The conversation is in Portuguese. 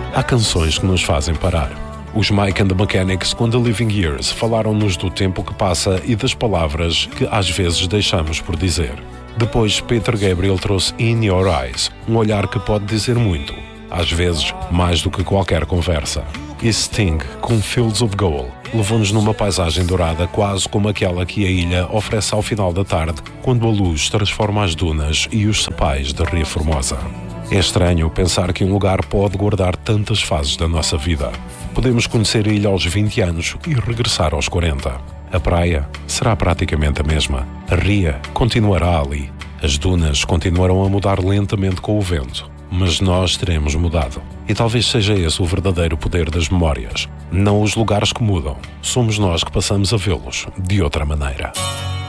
Há canções que nos fazem parar. Os Mike and the Mechanics com The Living Years falaram-nos do tempo que passa e das palavras que às vezes deixamos por dizer. Depois, Peter Gabriel trouxe In Your Eyes, um olhar que pode dizer muito, às vezes mais do que qualquer conversa. E Sting, com Fields of Gold, levou-nos numa paisagem dourada quase como aquela que a ilha oferece ao final da tarde, quando a luz transforma as dunas e os sapais de Ria Formosa. É estranho pensar que um lugar pode guardar tantas fases da nossa vida. Podemos conhecer a ilha aos 20 anos e regressar aos 40. A praia será praticamente a mesma. A ria continuará ali. As dunas continuarão a mudar lentamente com o vento. Mas nós teremos mudado. E talvez seja esse o verdadeiro poder das memórias. Não os lugares que mudam. Somos nós que passamos a vê-los de outra maneira.